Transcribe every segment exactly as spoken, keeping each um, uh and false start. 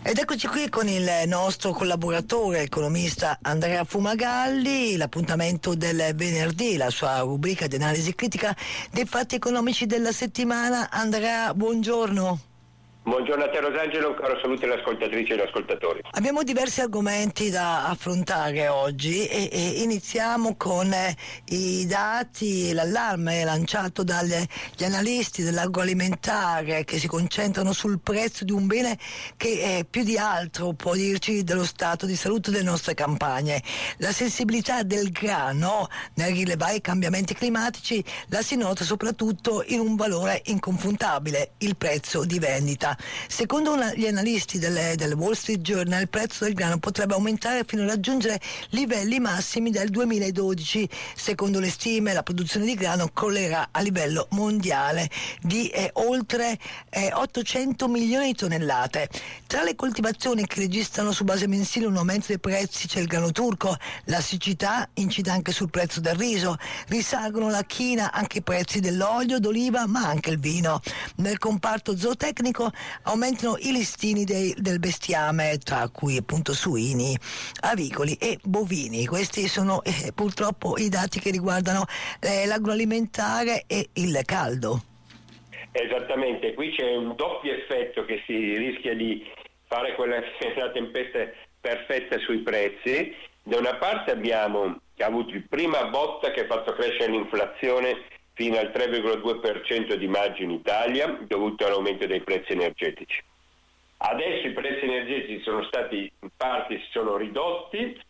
Ed eccoci qui con il nostro collaboratore, economista Andrea Fumagalli, l'appuntamento del venerdì, la sua rubrica di analisi critica dei fatti economici della settimana. Andrea, buongiorno. Buongiorno a te Rosangelo, un caro saluto alle ascoltatrici e agli ascoltatori. Abbiamo diversi argomenti da affrontare oggi e, e iniziamo con eh, i dati, l'allarme lanciato dagli analisti dell'agroalimentare che si concentrano sul prezzo di un bene che eh, più di altro può dirci dello stato di salute delle nostre campagne. La sensibilità del grano nel rilevare i cambiamenti climatici la si nota soprattutto in un valore inconfutabile, il prezzo di vendita. Secondo una, gli analisti del, del Wall Street Journal, il prezzo del grano potrebbe aumentare fino a raggiungere livelli massimi del duemiladodici. Secondo le stime, la produzione di grano crollerà a livello mondiale di eh, oltre eh, ottocento milioni di tonnellate. Tra le coltivazioni che registrano su base mensile un aumento dei prezzi c'è il grano turco. La siccità incide anche sul prezzo del riso. Risalgono la china anche i prezzi dell'olio d'oliva, ma anche il vino. Nel comparto zootecnico aumentano i listini dei, del bestiame, tra cui appunto suini, avicoli e bovini. Questi sono eh, purtroppo i dati che riguardano eh, l'agroalimentare e il caldo. Esattamente, qui c'è un doppio effetto che si rischia di fare quella che è la tempesta perfetta sui prezzi. Da una parte abbiamo avuto il prima botta che ha fatto crescere l'inflazione fino al tre virgola due per cento di maggio in Italia, dovuto all'aumento dei prezzi energetici. Adesso i prezzi energetici sono stati, in parte si sono ridotti,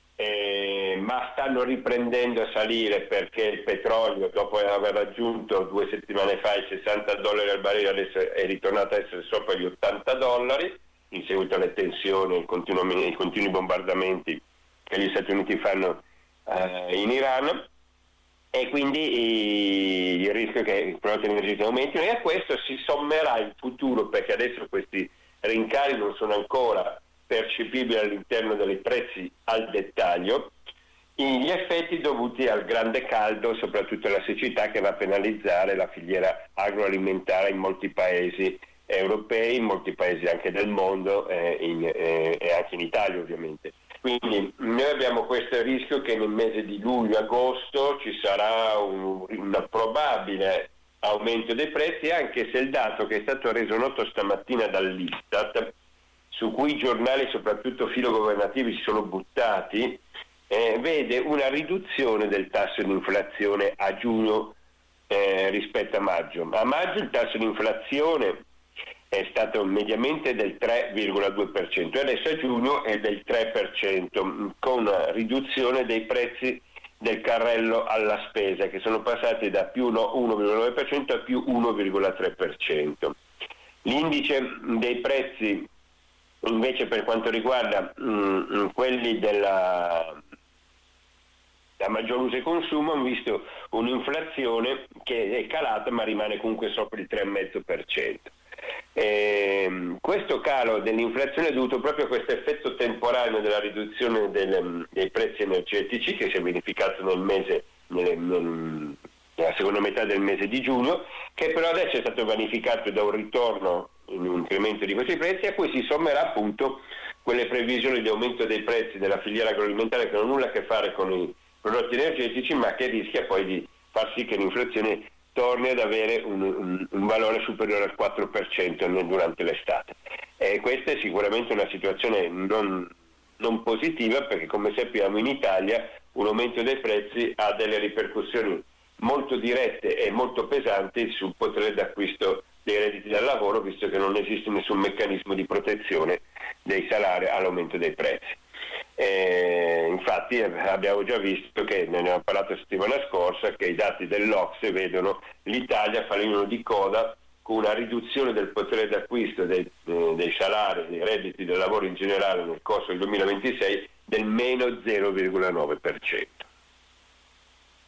eh, ma stanno riprendendo a salire perché il petrolio, dopo aver raggiunto due settimane fa i sessanta dollari al barile, adesso è ritornato a essere sopra gli ottanta dollari, in seguito alle tensioni, ai continui, ai continui bombardamenti che gli Stati Uniti fanno eh, in Iran. E quindi il rischio è che i prodotti energetici aumentino, e a questo si sommerà in futuro, perché adesso questi rincari non sono ancora percepibili all'interno dei prezzi al dettaglio, gli effetti dovuti al grande caldo, soprattutto alla siccità, che va a penalizzare la filiera agroalimentare in molti paesi europei, in molti paesi anche del mondo eh, in, eh, e anche in Italia ovviamente. Quindi noi abbiamo questo rischio che nel mese di luglio-agosto ci sarà un, un probabile aumento dei prezzi, anche se il dato che è stato reso noto stamattina dall'Istat, su cui i giornali, soprattutto filogovernativi, si sono buttati, eh, vede una riduzione del tasso di inflazione a giugno eh, rispetto a maggio. A maggio il tasso di inflazione è stato mediamente del tre virgola due per cento e adesso a giugno è del tre per cento, con una riduzione dei prezzi del carrello alla spesa che sono passati da più uno virgola nove per cento a più uno virgola tre per cento. L'indice dei prezzi invece, per quanto riguarda mh, quelli della da maggior uso e consumo, hanno visto un'inflazione che è calata ma rimane comunque sopra il tre virgola cinque per cento. Eh, questo calo dell'inflazione è dovuto proprio a questo effetto temporaneo della riduzione delle, dei prezzi energetici che si è verificato nel mese nelle, nel, nella seconda metà del mese di giugno, che però adesso è stato vanificato da un ritorno in un incremento di questi prezzi, a cui si sommerà appunto quelle previsioni di aumento dei prezzi della filiera agroalimentare che non hanno nulla a che fare con i prodotti energetici, ma che rischia poi di far sì che l'inflazione torni ad avere un, un, un valore superiore al quattro per cento durante l'estate. E questa è sicuramente una situazione non, non positiva, perché come sappiamo in Italia un aumento dei prezzi ha delle ripercussioni molto dirette e molto pesanti sul potere d'acquisto dei redditi dal lavoro, visto che non esiste nessun meccanismo di protezione dei salari all'aumento dei prezzi. Eh, infatti abbiamo già visto, che ne abbiamo parlato la settimana scorsa, che i dati dell'O C S E vedono l'Italia fare uno di coda con una riduzione del potere d'acquisto dei, eh, dei salari, dei redditi del lavoro in generale nel corso del duemilaventisei del meno zero virgola nove per cento.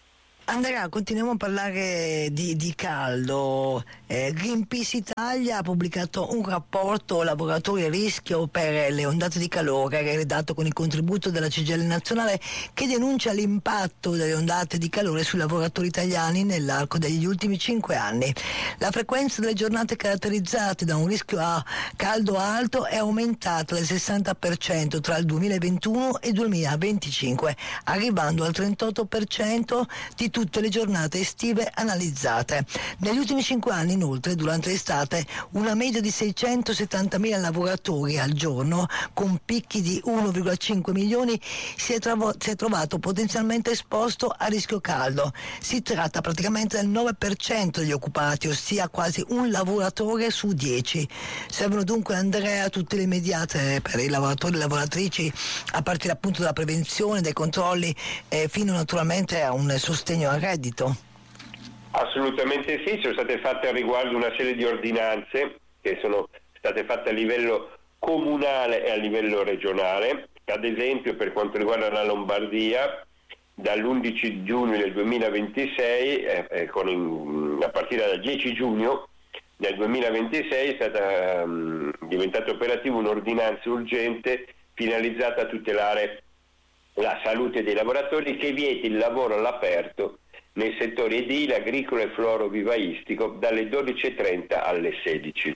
Andrea, continuiamo a parlare di, di caldo. Eh, Greenpeace Italia ha pubblicato un rapporto lavoratori a rischio per le ondate di calore, redatto con il contributo della C G I L nazionale, che denuncia l'impatto delle ondate di calore sui lavoratori italiani nell'arco degli ultimi cinque anni. La frequenza delle giornate caratterizzate da un rischio a caldo alto è aumentata del sessanta per cento tra il duemilaventuno e il duemilaventicinque, arrivando al trentotto per cento di tutte le giornate estive analizzate. Negli ultimi cinque anni, inoltre, durante l'estate, una media di seicentosettantamila lavoratori al giorno, con picchi di uno virgola cinque milioni, si è, trovo- si è trovato potenzialmente esposto a rischio caldo. Si tratta praticamente del nove per cento degli occupati, ossia quasi un lavoratore su dieci. Servono dunque, Andrea, tutte le immediate per i lavoratori e le lavoratrici, a partire appunto dalla prevenzione, dai controlli, eh, fino naturalmente a un sostegno al reddito. Assolutamente sì, sono state fatte al riguardo una serie di ordinanze che sono state fatte a livello comunale e a livello regionale. Ad esempio, per quanto riguarda la Lombardia, dall'undici giugno del duemilaventisei, eh, con in, a partire dal dieci giugno del duemilaventisei è stata um, diventata operativa un'ordinanza urgente finalizzata a tutelare la salute dei lavoratori, che vieti il lavoro all'aperto nei settori edile, agricolo e florovivaistico dalle dodici e trenta alle sedici.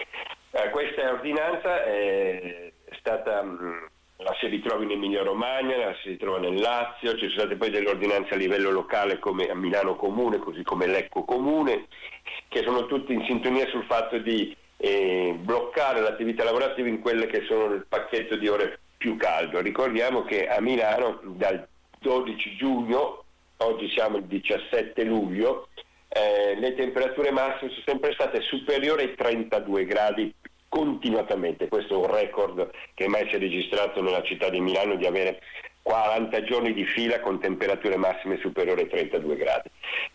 Eh, questa ordinanza è stata, mh, la si ritrova in Emilia Romagna, la si ritrova nel Lazio, ci sono state poi delle ordinanze a livello locale come a Milano Comune, così come Lecco Comune, che sono tutti in sintonia sul fatto di eh, bloccare l'attività lavorativa in quelle che sono il pacchetto di ore più caldo. Ricordiamo che a Milano dal dodici giugno, oggi siamo il diciassette luglio, eh, le temperature massime sono sempre state superiori ai trentadue gradi continuatamente. Questo è un record che mai si è registrato nella città di Milano, di avere quaranta giorni di fila con temperature massime superiori ai trentadue gradi.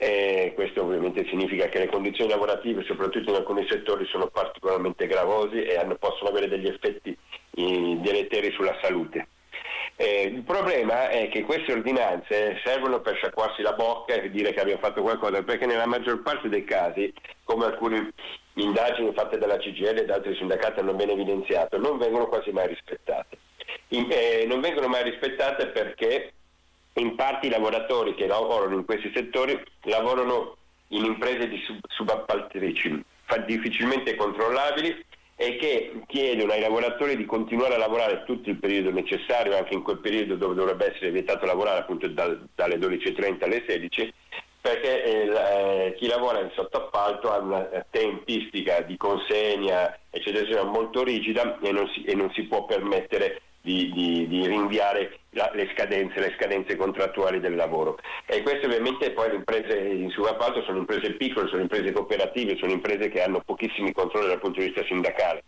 E questo ovviamente significa che le condizioni lavorative, soprattutto in alcuni settori, sono particolarmente gravosi e hanno, possono avere degli effetti eh, deleteri sulla salute. Eh, il problema è che queste ordinanze servono per sciacquarsi la bocca e dire che abbiamo fatto qualcosa, perché nella maggior parte dei casi, come alcune indagini fatte dalla C G I L e da altri sindacati hanno ben evidenziato, non vengono quasi mai rispettate. In, eh, non vengono mai rispettate perché in parte i lavoratori che lavorano in questi settori lavorano in imprese di sub, subappaltatrici difficilmente controllabili e che chiedono ai lavoratori di continuare a lavorare tutto il periodo necessario, anche in quel periodo dove dovrebbe essere vietato lavorare, appunto dal, dalle dodici e trenta alle sedici, perché eh, chi lavora in sottoappalto ha una tempistica di consegna eccetera, eccetera molto rigida e non si, e non si può permettere di, di, di rinviare la, le scadenze, le scadenze contrattuali del lavoro. E queste ovviamente poi le imprese in subappalto sono imprese piccole, sono imprese cooperative, sono imprese che hanno pochissimi controlli dal punto di vista sindacale.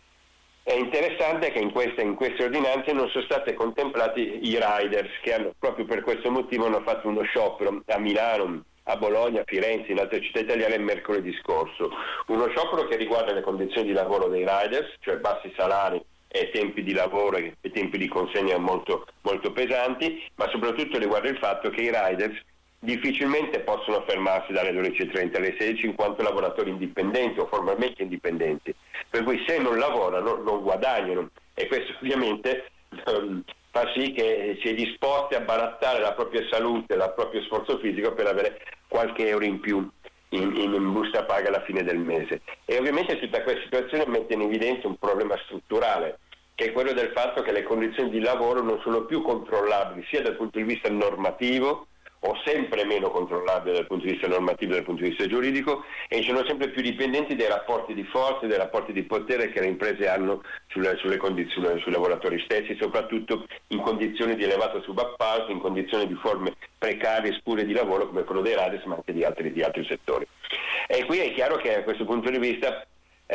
È interessante che in queste, in queste ordinanze non sono stati contemplati i riders, che hanno, proprio per questo motivo hanno fatto uno sciopero a Milano, a Bologna, a Firenze, in altre città italiane mercoledì scorso. Uno sciopero che riguarda le condizioni di lavoro dei riders, cioè bassi salari e tempi di lavoro e tempi di consegna molto, molto pesanti, ma soprattutto riguarda il fatto che i riders difficilmente possono fermarsi dalle dodici e trenta alle sedici in quanto lavoratori indipendenti o formalmente indipendenti, per cui se non lavorano non guadagnano, e questo ovviamente um, fa sì che si è disposti a barattare la propria salute, il proprio sforzo fisico per avere qualche euro in più in, in busta paga alla fine del mese. E ovviamente tutta questa situazione mette in evidenza un problema strutturale, che è quello del fatto che le condizioni di lavoro non sono più controllabili sia dal punto di vista normativo, o sempre meno controllabili dal punto di vista normativo e dal punto di vista giuridico, e sono sempre più dipendenti dai rapporti di forza e dai rapporti di potere che le imprese hanno sulle, sulle condizioni, sui lavoratori stessi, soprattutto in condizioni di elevato subappalto, in condizioni di forme precarie e spurie di lavoro come quello dei Rades, ma anche di altri, di altri settori. E qui è chiaro che a questo punto di vista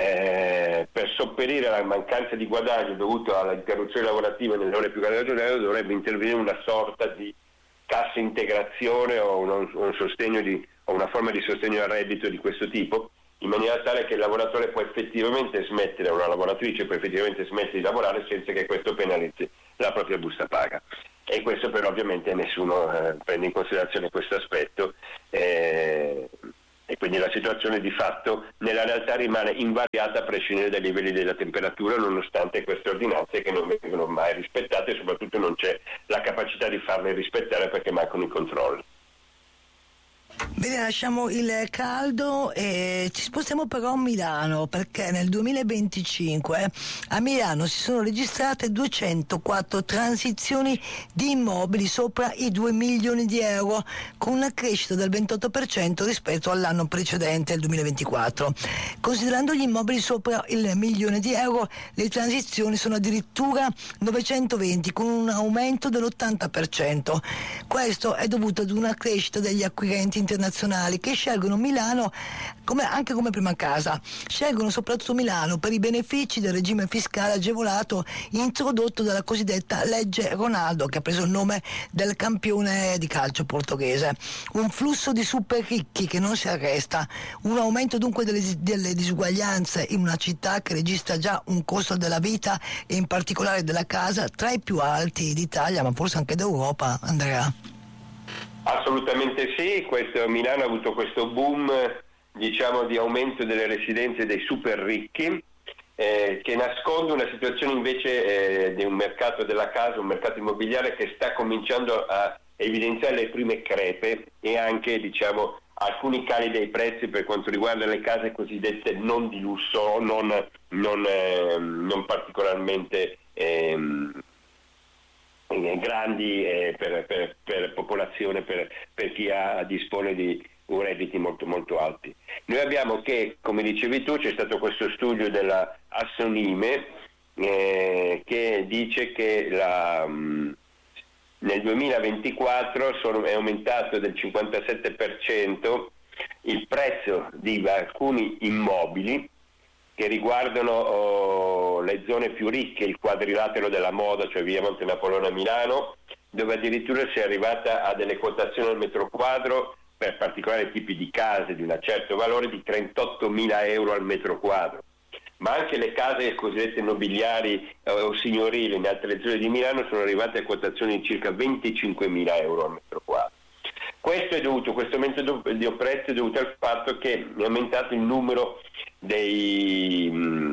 Eh, per sopperire alla mancanza di guadagno dovuto all'interruzione lavorativa nelle ore più calde del giorno dovrebbe intervenire una sorta di cassa integrazione o un, un sostegno di, o una forma di sostegno al reddito di questo tipo, in maniera tale che il lavoratore può effettivamente smettere, o una lavoratrice può effettivamente smettere di lavorare senza che questo penalizzi la propria busta paga. e questo però ovviamente nessuno eh, prende in considerazione questo aspetto, eh, e quindi la situazione di fatto nella realtà rimane invariata a prescindere dai livelli della temperatura, nonostante queste ordinanze che non vengono mai rispettate e soprattutto non c'è la capacità di farle rispettare perché mancano i controlli. Bene, lasciamo il caldo e ci spostiamo però a Milano, perché nel duemilaventicinque a Milano si sono registrate duecentoquattro transizioni di immobili sopra i due milioni di euro, con una crescita del ventotto per cento rispetto all'anno precedente, il duemilaventiquattro. Considerando gli immobili sopra il milione di euro, le transizioni sono addirittura novecentoventi, con un aumento dell'ottanta per cento. Questo è dovuto ad una crescita degli acquirenti internazionali che scelgono Milano come, anche come prima casa. Scelgono soprattutto Milano per i benefici del regime fiscale agevolato introdotto dalla cosiddetta legge Ronaldo, che ha preso il nome del campione di calcio portoghese. Un flusso di super ricchi che non si arresta, un aumento dunque delle, delle disuguaglianze in una città che registra già un costo della vita e in particolare della casa tra i più alti d'Italia, ma forse anche d'Europa. Andrea? Assolutamente sì, questo, Milano ha avuto questo boom, diciamo, di aumento delle residenze dei super ricchi, eh, che nasconde una situazione invece eh, di un mercato della casa, un mercato immobiliare che sta cominciando a evidenziare le prime crepe e anche, diciamo, alcuni cali dei prezzi per quanto riguarda le case cosiddette non di lusso, non, non, eh, non particolarmente ehm, grandi eh, per, per, per popolazione, per, per chi ha, dispone di redditi molto molto alti. Noi abbiamo che, come dicevi tu, c'è stato questo studio della Assonime eh, che dice che la, mh, nel duemilaventiquattro sono, è aumentato del cinquantasette per cento il prezzo di alcuni immobili che riguardano oh, le zone più ricche, il quadrilatero della moda, cioè via Monte Napoleone a Milano, dove addirittura si è arrivata a delle quotazioni al metro quadro per particolari tipi di case di un certo valore di trentottomila euro al metro quadro. Ma anche le case cosiddette nobiliari eh, o signorili in altre zone di Milano sono arrivate a quotazioni di circa venticinquemila euro al metro quadro. Questo è dovuto, questo aumento di prezzo è dovuto al fatto che è aumentato il numero dei,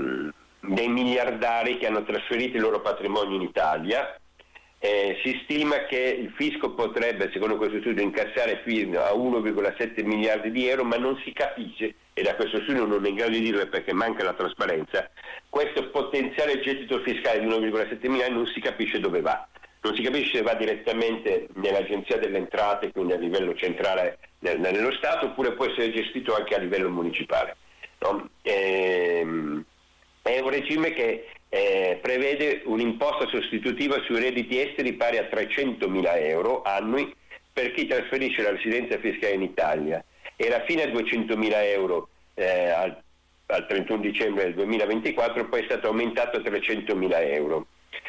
dei miliardari che hanno trasferito il loro patrimonio in Italia. Eh, si stima che il fisco potrebbe, secondo questo studio, incassare fino a uno virgola sette miliardi di euro, ma non si capisce, e da questo studio non è in grado di dirlo perché manca la trasparenza, questo potenziale gettito fiscale di uno virgola sette miliardi non si capisce dove va. Non si capisce se va direttamente nell'Agenzia delle Entrate, quindi a livello centrale nel, nello Stato, oppure può essere gestito anche a livello municipale. No? Ehm, è un regime che eh, prevede un'imposta sostitutiva sui redditi esteri pari a trecentomila euro annui per chi trasferisce la residenza fiscale in Italia. Era fino a duecentomila euro eh, al, al trentuno dicembre del duemilaventiquattro, poi è stato aumentato a trecentomila euro.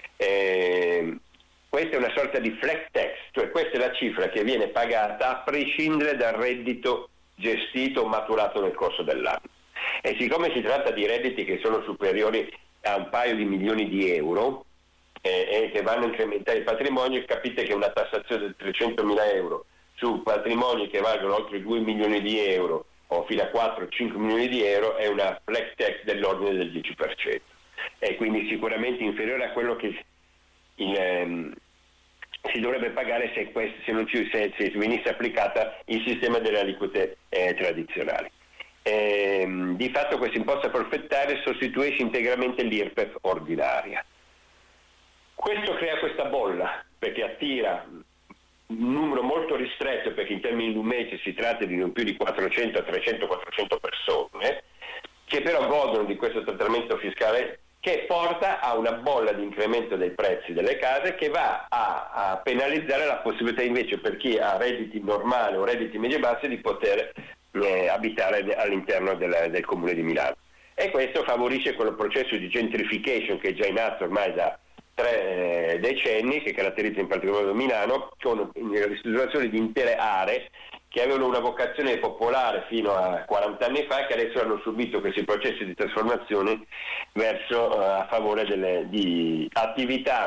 Ehm, Questa è una sorta di flat tax, cioè questa è la cifra che viene pagata a prescindere dal reddito gestito o maturato nel corso dell'anno. E siccome si tratta di redditi che sono superiori a un paio di milioni di euro eh, e che vanno a incrementare il patrimonio, capite che una tassazione di trecentomila euro su patrimoni che valgono oltre due milioni di euro o fino a quattro cinque milioni di euro è una flat tax dell'ordine del dieci per cento. E quindi sicuramente inferiore a quello che il, ehm, si dovrebbe pagare se, questo, se, non ci, se, se venisse applicata il sistema delle aliquote eh, tradizionali. Ehm, di fatto questa imposta forfettaria sostituisce integralmente l'I R P E F ordinaria. Questo crea questa bolla perché attira un numero molto ristretto, perché in termini numerici si tratta di non più di quattrocento, trecento, quattrocento persone che però godono di questo trattamento fiscale, che porta a una bolla di incremento dei prezzi delle case che va a, a penalizzare la possibilità invece per chi ha redditi normali o redditi medio-bassi di poter eh, abitare all'interno del, del Comune di Milano. E questo favorisce quel processo di gentrification che è già in atto ormai da tre eh, decenni, che caratterizza in particolar modo Milano, con la ristrutturazione di intere aree che avevano una vocazione popolare fino a quaranta anni fa, che adesso hanno subito questi processi di trasformazione verso uh, a favore delle, di attività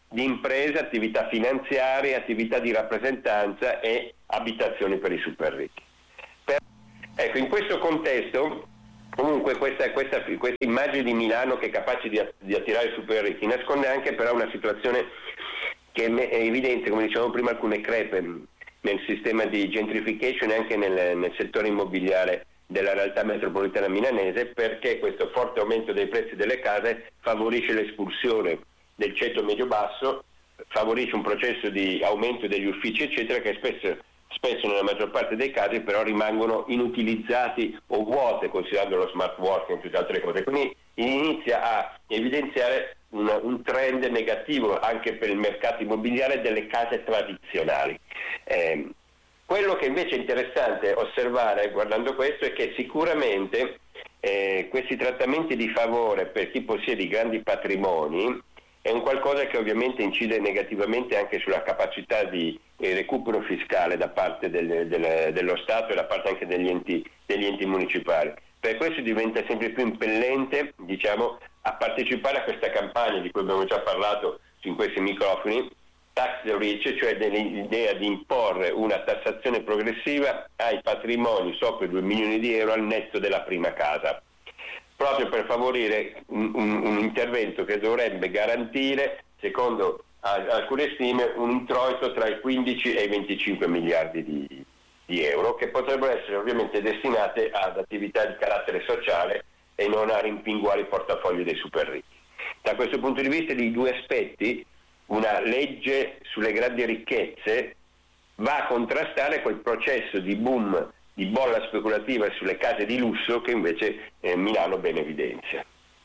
di imprese, attività finanziarie, attività di rappresentanza e abitazioni per i super ricchi. Per, ecco, in questo contesto, comunque questa, questa, questa immagine di Milano che è capace di, di attirare i super ricchi nasconde anche però una situazione che è evidente, come dicevamo prima, alcune crepe nel sistema di gentrification e anche nel, nel settore immobiliare della realtà metropolitana milanese, perché questo forte aumento dei prezzi delle case favorisce l'espulsione del ceto medio-basso, favorisce un processo di aumento degli uffici eccetera che spesso, spesso nella maggior parte dei casi però rimangono inutilizzati o vuote, considerando lo smart working e tutte altre cose. Quindi inizia a evidenziare un, un trend negativo anche per il mercato immobiliare delle case tradizionali. Eh, quello che invece è interessante osservare guardando questo è che sicuramente eh, questi trattamenti di favore per chi possiede i grandi patrimoni è un qualcosa che ovviamente incide negativamente anche sulla capacità di eh, recupero fiscale da parte del, del, dello Stato e da parte anche degli enti, degli enti municipali. Per questo diventa sempre più impellente, diciamo, a partecipare a questa campagna di cui abbiamo già parlato in questi microfoni, tax the rich, cioè dell'idea di imporre una tassazione progressiva ai patrimoni sopra i due milioni di euro al netto della prima casa, proprio per favorire un, un, un intervento che dovrebbe garantire, secondo alcune stime, un introito tra i quindici e i venticinque miliardi di, di euro, che potrebbero essere ovviamente destinate ad attività di carattere sociale e non a rimpinguare i portafogli dei super ricchi. Da questo punto di vista, di due aspetti, una legge sulle grandi ricchezze va a contrastare quel processo di boom di bolla speculativa sulle case di lusso che invece eh, Milano ben evidenzia.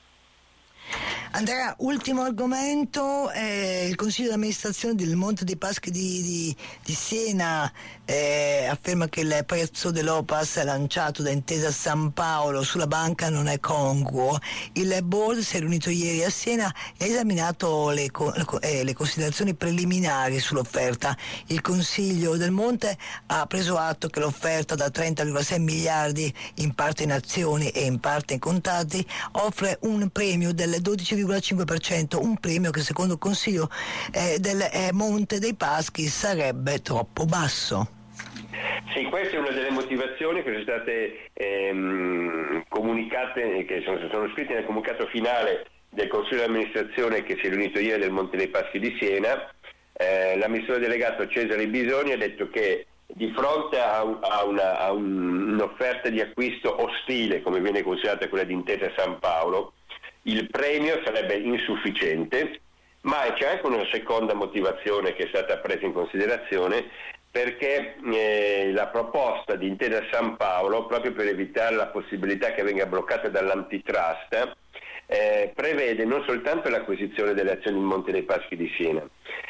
Andrea, ultimo argomento, eh, il Consiglio di amministrazione del Monte dei Paschi di, di, di Siena eh, afferma che il prezzo dell'O P A S lanciato da Intesa San Paolo sulla banca non è congruo. Il board si è riunito ieri a Siena e ha esaminato le, eh, le considerazioni preliminari sull'offerta. Il Consiglio del Monte ha preso atto che l'offerta da trenta virgola sei miliardi, in parte in azioni e in parte in contati, offre un premio del dodici virgola cinque per cento, un premio che secondo il Consiglio eh, del eh, Monte dei Paschi sarebbe troppo basso. Sì, questa è una delle motivazioni che sono state ehm, comunicate, che sono, sono scritte nel comunicato finale del Consiglio di amministrazione che si è riunito ieri del Monte dei Paschi di Siena. Eh, l'amministratore delegato Cesare Bisoni ha detto che di fronte a, a, una, a un, un'offerta di acquisto ostile, come viene considerata quella di Intesa San Paolo, il premio sarebbe insufficiente, ma c'è anche una seconda motivazione che è stata presa in considerazione, perché eh, la proposta di Intesa San Paolo, proprio per evitare la possibilità che venga bloccata dall'antitrust, eh, prevede non soltanto l'acquisizione delle azioni in Monte dei Paschi di Siena,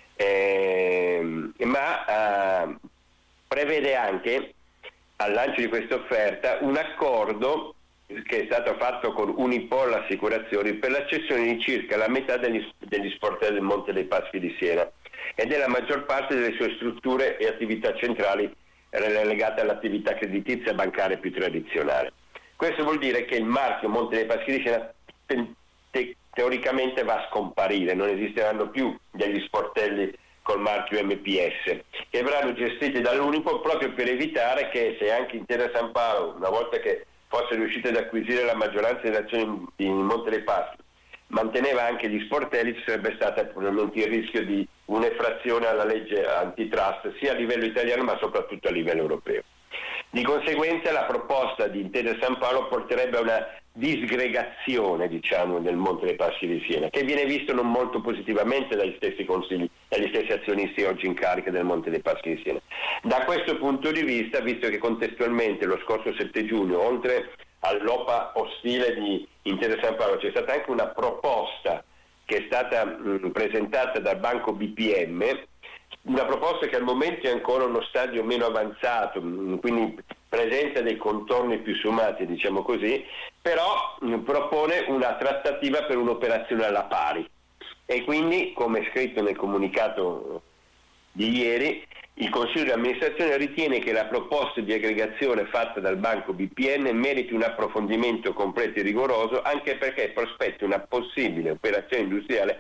eh, ma eh, prevede anche al lancio di questa offerta un accordo che è stato fatto con Unipol Assicurazioni per la cessione di circa la metà degli, degli sportelli del Monte dei Paschi di Siena e della maggior parte delle sue strutture e attività centrali legate all'attività creditizia bancaria più tradizionale. Questo vuol dire che il marchio Monte dei Paschi di Siena te- te- teoricamente va a scomparire, non esisteranno più degli sportelli col marchio M P S, che verranno gestiti dall'Unipol proprio per evitare che, se anche Intesa San Paolo, una volta che fosse riuscita ad acquisire la maggioranza delle azioni in Monte dei Paschi, manteneva anche gli sportelli, ci sarebbe stato probabilmente il rischio di un'effrazione alla legge antitrust sia a livello italiano ma soprattutto a livello europeo. Di conseguenza la proposta di Intesa San Paolo porterebbe a una disgregazione, diciamo, del Monte dei Paschi di Siena, che viene visto non molto positivamente dagli stessi consigli, dagli stessi azionisti oggi in carica del Monte dei Paschi di Siena. Da questo punto di vista, visto che contestualmente lo scorso sette giugno, oltre all'O P A ostile di Intesa San Paolo, c'è stata anche una proposta che è stata mh, presentata dal Banco B P M, una proposta che al momento è ancora uno stadio meno avanzato, quindi presenta dei contorni più sfumati, diciamo così, però propone una trattativa per un'operazione alla pari. E quindi, come scritto nel comunicato di ieri, il Consiglio di amministrazione ritiene che la proposta di aggregazione fatta dal Banco B P M meriti un approfondimento completo e rigoroso, anche perché prospetta una possibile operazione industriale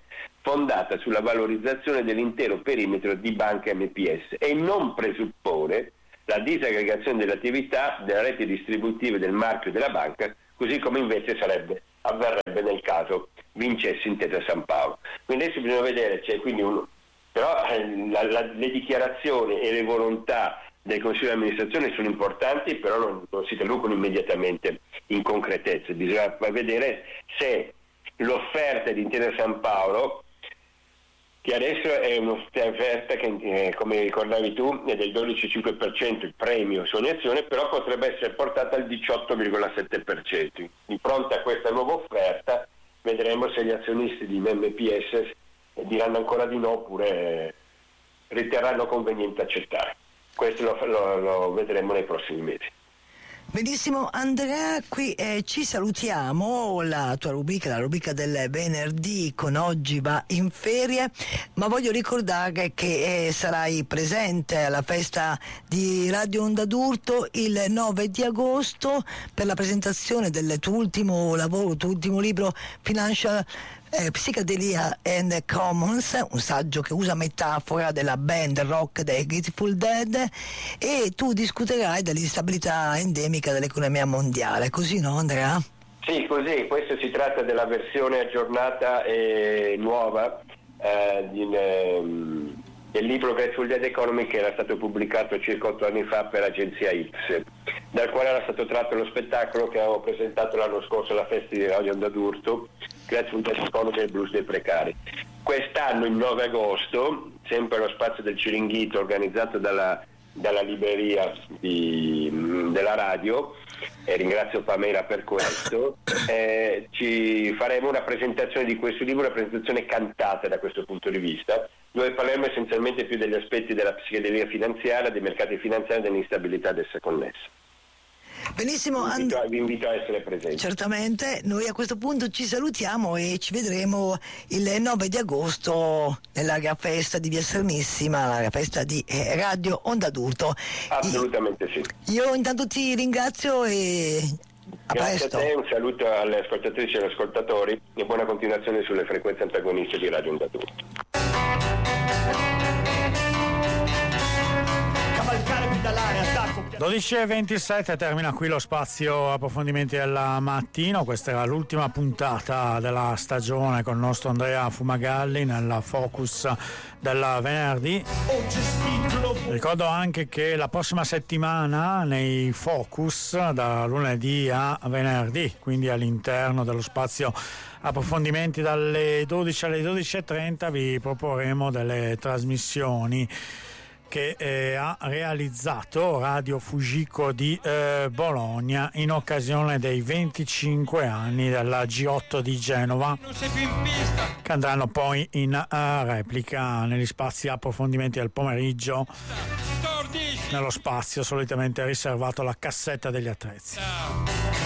fondata sulla valorizzazione dell'intero perimetro di Banca M P S e non presuppone la disaggregazione delle attività della rete distributiva del marchio della banca, così come invece sarebbe, avverrebbe nel caso vincesse Intesa San Paolo. Quindi adesso bisogna vedere, c'è quindi un, però eh, la, la, le dichiarazioni e le volontà del Consiglio di amministrazione sono importanti, però non, non si traducono immediatamente in concretezza. Bisogna vedere se l'offerta di Intesa San Paolo, che adesso è un'offerta che, eh, come ricordavi tu, è del dodici virgola cinque per cento il premio su ogni azione, però potrebbe essere portata al diciotto virgola sette per cento. Di fronte a questa nuova offerta vedremo se gli azionisti di M P S diranno ancora di no oppure eh, riterranno conveniente accettare. Questo lo, lo, lo vedremo nei prossimi mesi. Benissimo Andrea, qui eh, ci salutiamo, la tua rubrica, la rubrica del venerdì con Oggi va in ferie, ma voglio ricordare che eh, sarai presente alla festa di Radio Onda d'Urto il nove di agosto per la presentazione del tuo ultimo lavoro, tuo ultimo libro Financial Eh, Psychedelia and Commons, un saggio che usa metafora della band rock dei Grateful Dead, e tu discuterai dell'instabilità endemica dell'economia mondiale, così no Andrea? Sì, così, questo si tratta della versione aggiornata e nuova eh, di, ehm, del libro Grateful Dead Economy, che era stato pubblicato circa otto anni fa per l'agenzia I P S, dal quale era stato tratto lo spettacolo che avevo presentato l'anno scorso alla festa di Radio Onda d'Urto, Grateful Dead Economy e il blues dei precari. Quest'anno, il nove agosto, sempre allo spazio del Ciringhito organizzato dalla, dalla libreria di, della radio, e ringrazio Pamela per questo, eh, ci faremo una presentazione di questo libro, una presentazione cantata da questo punto di vista, dove parleremo essenzialmente più degli aspetti della psichedelia finanziaria, dei mercati finanziari e dell'instabilità ad essa connessa. Benissimo, vi invito, vi invito a essere presenti. Certamente, noi a questo punto ci salutiamo e ci vedremo il nove di agosto nell'area festa di Via Serenissima, la festa di Radio Onda d'Urto. Assolutamente sì. Io intanto ti ringrazio e a Grazie presto. a te, un saluto alle ascoltatrici e agli ascoltatori e buona continuazione sulle frequenze antagoniste di Radio Onda d'Urto. dodici e ventisette termina qui lo spazio approfondimenti del mattino. Questa era l'ultima puntata della stagione con il nostro Andrea Fumagalli nella Focus del venerdì. Ricordo anche che la prossima settimana nei Focus da lunedì a venerdì, quindi all'interno dello spazio approfondimenti dalle dodici alle dodici e trenta, vi proporremo delle trasmissioni che eh, ha realizzato Radio Fujiko di eh, Bologna in occasione dei venticinque anni della G otto di Genova, che andranno poi in uh, replica negli spazi approfondimenti del pomeriggio, nello spazio solitamente riservato alla cassetta degli attrezzi.